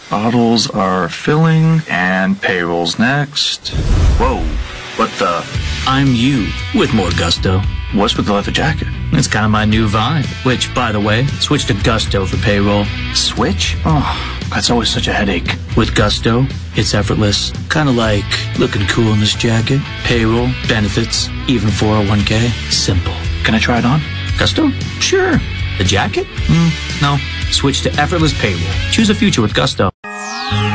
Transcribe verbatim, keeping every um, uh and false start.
Bottles are filling, and payroll's next. Whoa, what the? I'm you with more gusto. What's with the leather jacket? It's kind of my new vibe. Which, by the way, switch to Gusto for payroll. Switch? Oh, that's always such a headache. With Gusto, it's effortless. Kind of like looking cool in this jacket. Payroll, benefits, even four oh one k. Simple. Can I try it on? Gusto? Sure. The jacket? Mm, no. Switch to effortless payroll. Choose a future with Gusto.